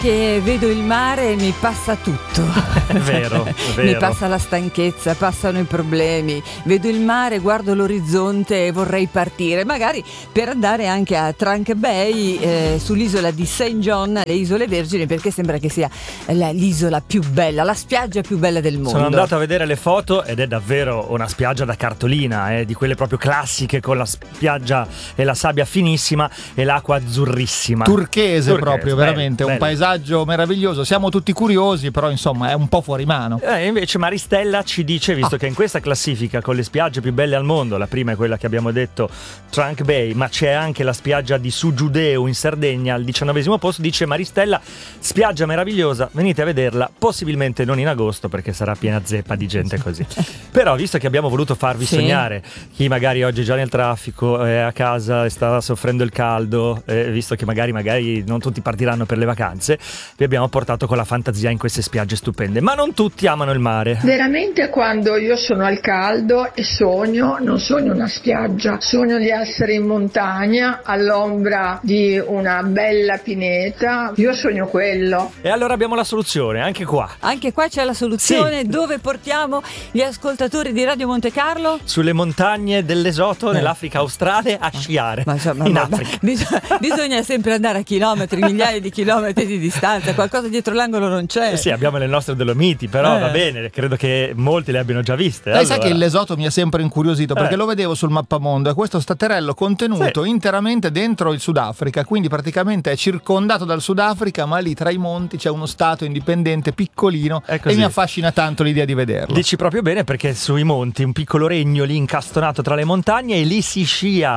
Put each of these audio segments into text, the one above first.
che vedo il mare mi passa tutto. È vero, è vero. Mi passa la stanchezza, passano i problemi. Vedo il mare, guardo l'orizzonte e vorrei partire, magari per andare anche a Trunk Bay, sull'isola di St. John, alle Isole Vergini, perché sembra che sia l'isola più bella, la spiaggia più bella del mondo. Sono andato a vedere le foto ed è davvero una spiaggia da cartolina, di quelle proprio classiche, con la spiaggia e la sabbia finissima e l'acqua azzurrissima. Turchese proprio, bello, veramente, bello. un paesaggio meraviglioso. Siamo tutti curiosi, però insomma è un po' fuori mano. Invece Maristella ci dice, visto che in questa classifica con le spiagge più belle al mondo, la prima è quella che abbiamo detto, Trunk Bay, ma c'è anche la spiaggia di Sugiudeo in Sardegna al 19° posto, dice Maristella, spiaggia meravigliosa, venite a vederla, possibilmente non in agosto perché sarà piena zeppa di gente così. Però visto che abbiamo voluto farvi sognare, chi magari oggi è già nel traffico, è a casa e sta soffrendo il caldo, visto che magari non tutti partiranno per le vacanze, vi abbiamo portato con la fantasia in queste spiagge stupende, ma non tutti amano il mare. Veramente quando io sono al caldo e non sogno una spiaggia, sogno di essere in montagna all'ombra di una bella pineta, io sogno quello. E allora abbiamo la soluzione, anche qua. Anche qua c'è la soluzione, Sì. Dove portiamo gli ascoltatori di Radio Monte Carlo? Sulle montagne dell'Esoto, nell'Africa australe, a sciare. Ma insomma, in Africa. Bisogna sempre andare a chilometri, migliaia di chilometri di distanza, qualcosa dietro l'angolo non c'è. Sì, abbiamo le nostre Dolomiti, però va bene, credo che molti le abbiano già viste. Sai che l'Esoto mi ha sempre incuriosito, perché lo vedevo sul mappamondo, è questo staterello contenuto interamente dentro il Sudafrica, quindi praticamente è circondato dal Sudafrica, ma lì tra i monti c'è uno stato indipendente piccolino e mi affascina tanto l'idea di vederlo. Dici proprio bene, perché sui monti un piccolo regno lì incastonato tra le montagne e lì si scia,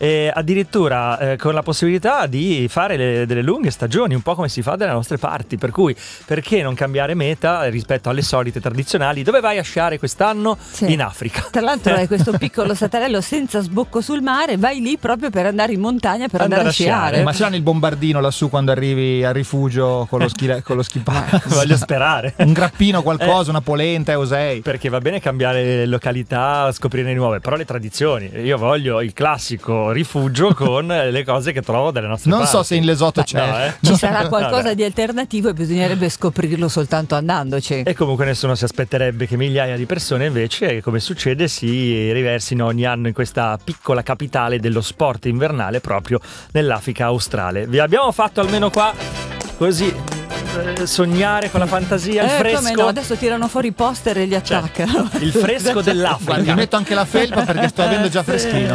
addirittura con la possibilità di fare delle lunghe stagioni, un po' come si fa dalle nostre parti, per cui perché non cambiare meta rispetto alle solite tradizionali? Dove vai a sciare quest'anno? Sì. In Africa. Tra l'altro è questo piccolo staterello senza sbocco sul mare, vai lì proprio per andare in montagna, per andare a sciare. Ma c'hanno il bombardino lassù quando arrivi al rifugio con lo ski pass? Voglio sperare. Un grappino, qualcosa, una polenta, Eusei. Perché va bene cambiare località, scoprire nuove, però le tradizioni. Io voglio il classico rifugio con le cose che trovo dalle nostre parti. Non so se in Lesotto c'è. No, Ci sarà qualcosa di alternativo e bisognerebbe scoprirlo soltanto andandoci. E comunque nessuno si aspetterebbe che migliaia di persone invece, come succede, si riversino ogni anno in questa piccola capitale dello sport invernale proprio nell'Africa australe. Vi abbiamo fatto almeno qua così sognare con la fantasia, il fresco. Come no, adesso tirano fuori i poster e li attaccano. Il fresco dell'Africa. Guarda, mi metto anche la felpa perché sto avendo già freschino.